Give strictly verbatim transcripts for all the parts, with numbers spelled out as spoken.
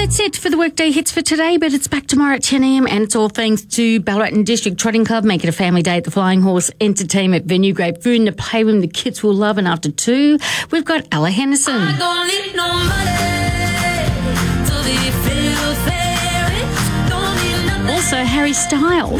That's it for the Workday Hits for today, but it's back tomorrow at ten a.m. and it's all thanks to Ballarat and District Trotting Club. Make it a family day at the Flying Horse Entertainment Venue. Great food in the playroom the kids will love. And after two, we've got Ella Henderson. I don't need no money to be filled fair. Don't need nothing. Also, Harry Styles.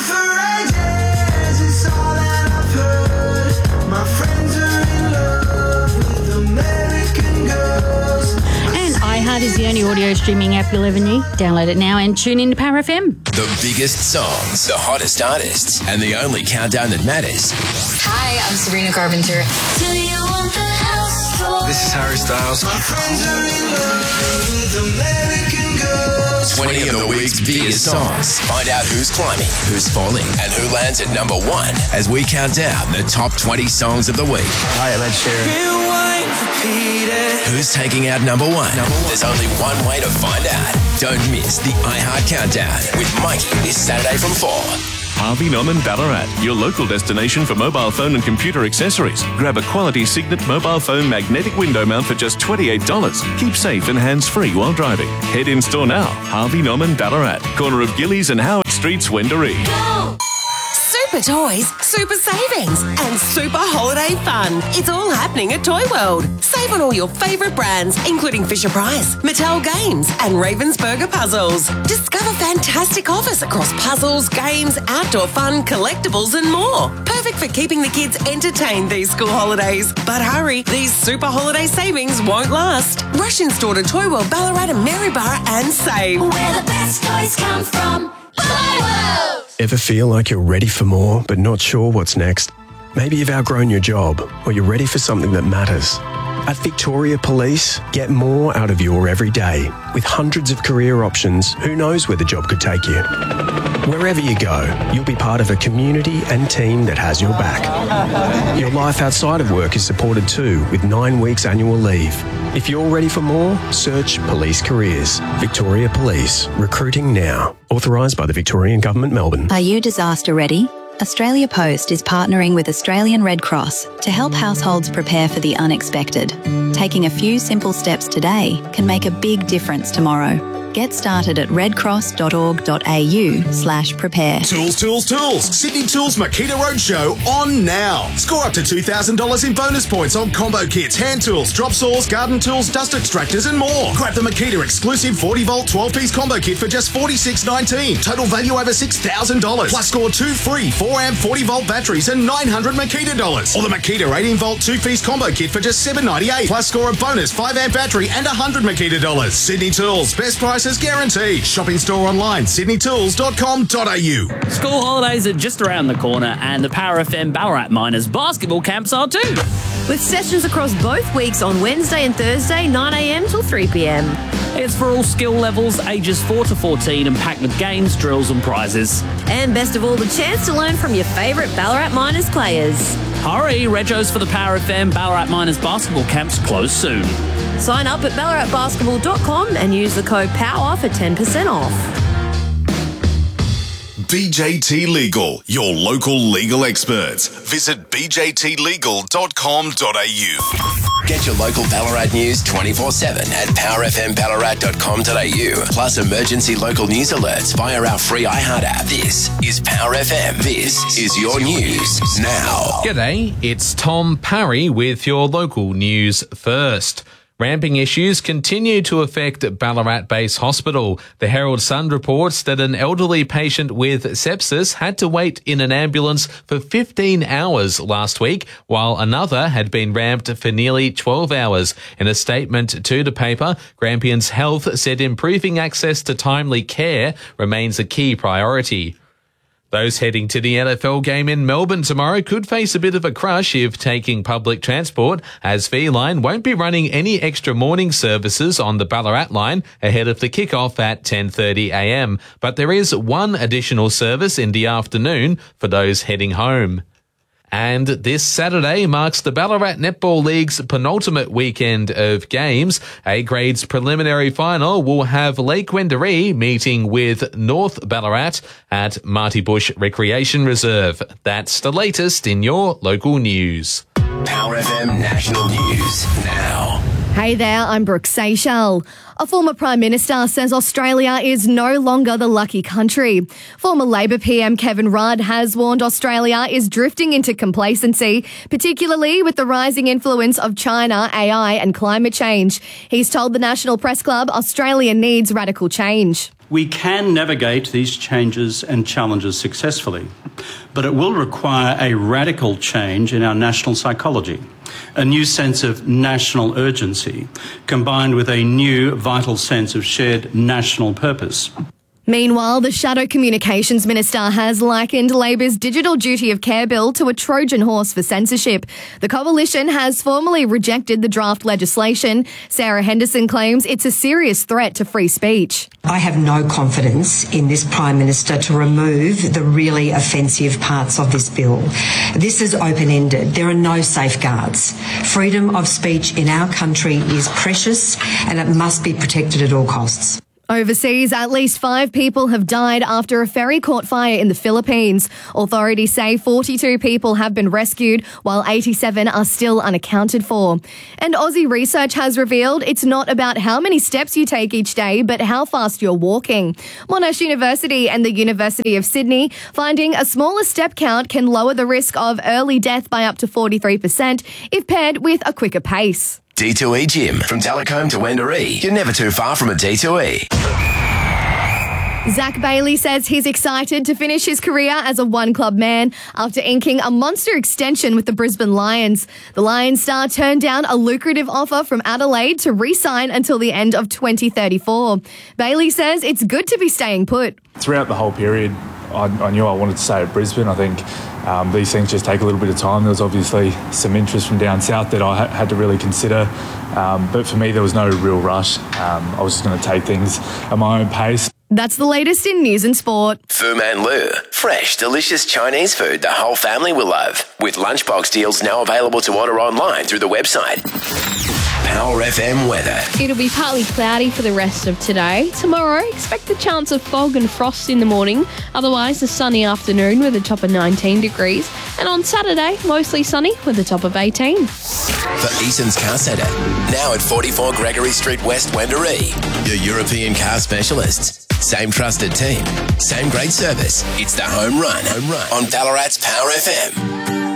iHeart is the only audio streaming app you'll ever need. Download it now and tune in to Power F M. The biggest songs, the hottest artists, and the only countdown that matters. Hi, I'm Sabrina Carpenter. Do you want the house or This is Harry Styles. my friends are in love with American girls? twenty of the week's biggest songs. Find out who's climbing, who's falling, and who lands at number one as we count down the top twenty songs of the week. Hi, I'm Ed Sheeran. Rewind, repeat it. Who's taking out number one? There's only one way to find out. Don't miss the iHeart Countdown with Mikey this Saturday from four. Harvey Norman Ballarat, your local destination for mobile phone and computer accessories. Grab a quality Signet mobile phone magnetic window mount for just twenty-eight dollars. Keep safe and hands-free while driving. Head in store now. Harvey Norman Ballarat, corner of Gillies and Howard Streets, Wendouree. Go! Super toys, super savings, and super holiday fun. It's all happening at Toy World. Save on all your favourite brands, including Fisher-Price, Mattel Games, and Ravensburger Puzzles. Discover fantastic offers across puzzles, games, outdoor fun, collectibles, and more. Perfect for keeping the kids entertained these school holidays. But hurry, these super holiday savings won't last. Rush in store to Toy World, Ballarat, and Maryborough and save. Where the best toys come from. Toy World! Ever feel like you're ready for more but not sure what's next? Maybe you've outgrown your job or you're ready for something that matters. At Victoria Police, get more out of your everyday. With hundreds of career options, who knows where the job could take you? Wherever you go, you'll be part of a community and team that has your back. Your life outside of work is supported too, with nine weeks annual leave. If you're ready for more, search Police Careers. Victoria Police. Recruiting now. Authorised by the Victorian Government, Melbourne. Are you disaster ready? Australia Post is partnering with Australian Red Cross to help households prepare for the unexpected. Taking a few simple steps today can make a big difference tomorrow. Get started at redcross.org.au slash prepare. Tools, tools, tools. Sydney Tools Makita Roadshow on now. Score up to two thousand dollars in bonus points on combo kits, hand tools, drop saws, garden tools, dust extractors and more. Grab the Makita exclusive forty volt twelve piece combo kit for just forty-six nineteen. Total value over six thousand dollars. Plus score two free four amp forty volt batteries and nine hundred Makita dollars. Or the Makita eighteen volt two piece combo kit for just seven ninety-eight. Plus score a bonus five amp battery and one hundred Makita dollars. Sydney Tools. Best prices guaranteed. Shopping store online, sydney tools dot com dot a u. School holidays are just around the corner and the Power F M Ballarat Miners basketball camps are too. With sessions across both weeks on Wednesday and Thursday, nine a.m. till three p.m. It's for all skill levels, ages four to fourteen, and packed with games, drills and prizes. And best of all, the chance to learn from your favourite Ballarat Miners players. Hurry, Regos for the Power F M Ballarat Miners basketball camps close soon. Sign up at ballarat basketball dot com and use the code POWER for ten percent off. B J T Legal, your local legal experts. Visit b j t legal dot com dot a u. Get your local Ballarat news twenty-four seven at power f m ballarat dot com dot a u. Plus emergency local news alerts via our free iHeart app. This is Power F M. This is your news now. G'day, it's Tom Parry with your local news first. Ramping issues continue to affect Ballarat Base Hospital. The Herald Sun reports that an elderly patient with sepsis had to wait in an ambulance for fifteen hours last week, while another had been ramped for nearly twelve hours. In a statement to the paper, Grampians Health said improving access to timely care remains a key priority. Those heading to the N F L game in Melbourne tomorrow could face a bit of a crush if taking public transport, as V-Line won't be running any extra morning services on the Ballarat line ahead of the kickoff at ten thirty a m. But there is one additional service in the afternoon for those heading home. And this Saturday marks the Ballarat Netball League's penultimate weekend of games. A-Grade's preliminary final will have Lake Wendouree meeting with North Ballarat at Marty Bush Recreation Reserve. That's the latest in your local news. Power F M National News now. Hey there, I'm Brooke Seychelles. A former Prime Minister says Australia is no longer the lucky country. Former Labor P M Kevin Rudd has warned Australia is drifting into complacency, particularly with the rising influence of China, A I and climate change. He's told the National Press Club Australia needs radical change. We can navigate these changes and challenges successfully, but it will require a radical change in our national psychology, a new sense of national urgency, combined with a new vital sense of shared national purpose. Meanwhile, the Shadow Communications Minister has likened Labor's Digital Duty of Care bill to a Trojan horse for censorship. The coalition has formally rejected the draft legislation. Sarah Henderson claims it's a serious threat to free speech. I have no confidence in this Prime Minister to remove the really offensive parts of this bill. This is open-ended. There are no safeguards. Freedom of speech in our country is precious and it must be protected at all costs. Overseas, at least five people have died after a ferry caught fire in the Philippines. Authorities say forty-two people have been rescued, while eighty-seven are still unaccounted for. And Aussie research has revealed it's not about how many steps you take each day, but how fast you're walking. Monash University and the University of Sydney finding a smaller step count can lower the risk of early death by up to forty-three percent if paired with a quicker pace. D two E Gym. From Telecombe to Wendouree. You're never too far from a D two E. Zach Bailey says he's excited to finish his career as a one-club man after inking a monster extension with the Brisbane Lions. The Lions star turned down a lucrative offer from Adelaide to re-sign until the end of twenty thirty-four. Bailey says it's good to be staying put. Throughout the whole period, I, I knew I wanted to stay at Brisbane. I think um, these things just take a little bit of time. There was obviously some interest from down south that I ha- had to really consider. Um, but for me, there was no real rush. Um, I was just going to take things at my own pace. That's the latest in news and sport. Fu Man Lu. Fresh, delicious Chinese food the whole family will love. With lunchbox deals now available to order online through the website. Power F M weather. It'll be partly cloudy for the rest of today. Tomorrow, expect a chance of fog and frost in the morning. Otherwise, a sunny afternoon with a top of nineteen degrees. And on Saturday, mostly sunny with a top of eighteen. For Eason's Car Centre. Now at forty-four Gregory Street West, Wendouree. Your European car specialists. Same trusted team. Same great service. It's the home run. Home run on Ballarat's Power F M.